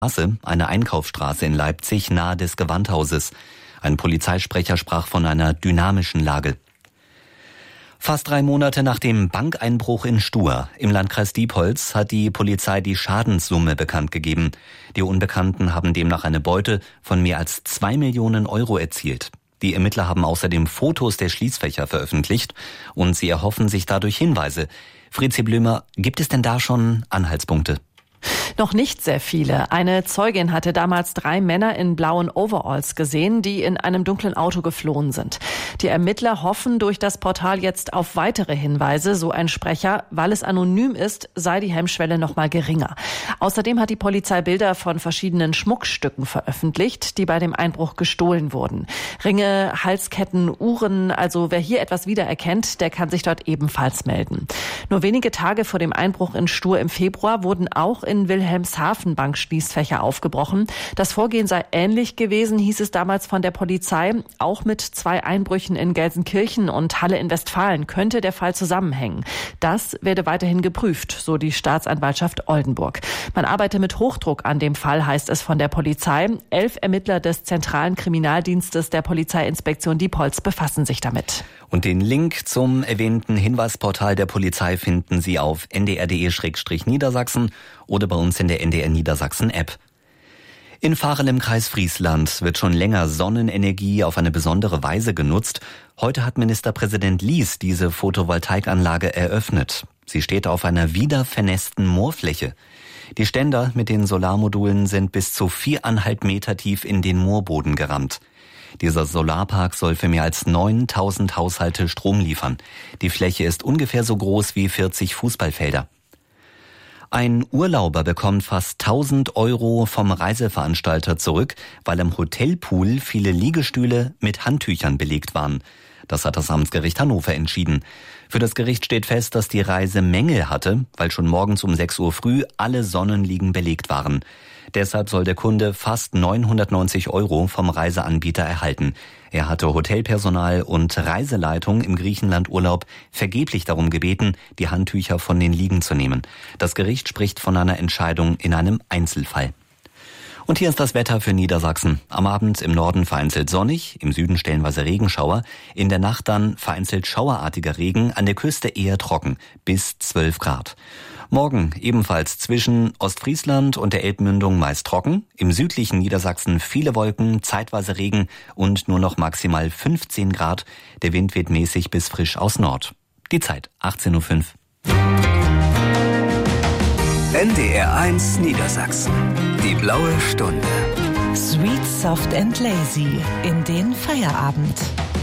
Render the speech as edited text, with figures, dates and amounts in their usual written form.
Straße, eine Einkaufsstraße in Leipzig nahe des Gewandhauses. Ein Polizeisprecher sprach von einer dynamischen Lage. Fast 3 Monate nach dem Bankeinbruch in Stur im Landkreis Diepholz hat die Polizei die Schadenssumme bekannt gegeben. Die Unbekannten haben demnach eine Beute von mehr als 2 Millionen Euro erzielt. Die Ermittler haben außerdem Fotos der Schließfächer veröffentlicht und sie erhoffen sich dadurch Hinweise. Fritzi Blömer, gibt es denn da schon Anhaltspunkte? Noch nicht sehr viele. Eine Zeugin hatte damals 3 Männer in blauen Overalls gesehen, die in einem dunklen Auto geflohen sind. Die Ermittler hoffen durch das Portal jetzt auf weitere Hinweise, so ein Sprecher. Weil es anonym ist, sei die Hemmschwelle noch mal geringer. Außerdem hat die Polizei Bilder von verschiedenen Schmuckstücken veröffentlicht, die bei dem Einbruch gestohlen wurden. Ringe, Halsketten, Uhren, also wer hier etwas wiedererkennt, der kann sich dort ebenfalls melden. Nur wenige Tage vor dem Einbruch in Stur im Februar wurden auch in Wilhelmshaven Bankschließfächer aufgebrochen. Das Vorgehen sei ähnlich gewesen, hieß es damals von der Polizei. Auch mit 2 Einbrüchen in Gelsenkirchen und Halle in Westfalen könnte der Fall zusammenhängen. Das werde weiterhin geprüft, so die Staatsanwaltschaft Oldenburg. Man arbeite mit Hochdruck an dem Fall, heißt es von der Polizei. 11 Ermittler des Zentralen Kriminaldienstes der Polizeiinspektion Diepholz befassen sich damit. Und den Link zum erwähnten Hinweisportal der Polizei finden Sie auf ndr.de/Niedersachsen oder bei uns in der NDR Niedersachsen App. In Varel im Kreis Friesland wird schon länger Sonnenenergie auf eine besondere Weise genutzt. Heute hat Ministerpräsident Lies diese Photovoltaikanlage eröffnet. Sie steht auf einer wiedervernässten Moorfläche. Die Ständer mit den Solarmodulen sind bis zu 4,5 Meter tief in den Moorboden gerammt. Dieser Solarpark soll für mehr als 9.000 Haushalte Strom liefern. Die Fläche ist ungefähr so groß wie 40 Fußballfelder. Ein Urlauber bekommt fast 1.000 Euro vom Reiseveranstalter zurück, weil im Hotelpool viele Liegestühle mit Handtüchern belegt waren. Das hat das Amtsgericht Hannover entschieden. Für das Gericht steht fest, dass die Reise Mängel hatte, weil schon morgens um 6 Uhr früh alle Sonnenliegen belegt waren. Deshalb soll der Kunde fast 990 Euro vom Reiseanbieter erhalten. Er hatte Hotelpersonal und Reiseleitung im Griechenland-Urlaub vergeblich darum gebeten, die Handtücher von den Liegen zu nehmen. Das Gericht spricht von einer Entscheidung in einem Einzelfall. Und hier ist das Wetter für Niedersachsen. Am Abend im Norden vereinzelt sonnig, im Süden stellenweise Regenschauer, in der Nacht dann vereinzelt schauerartiger Regen, an der Küste eher trocken, bis 12 Grad. Morgen ebenfalls zwischen Ostfriesland und der Elbmündung meist trocken, im südlichen Niedersachsen viele Wolken, zeitweise Regen und nur noch maximal 15 Grad. Der Wind weht mäßig bis frisch aus Nord. Die Zeit 18.05 Uhr. NDR1 Niedersachsen. Die blaue Stunde. Sweet, soft and lazy in den Feierabend.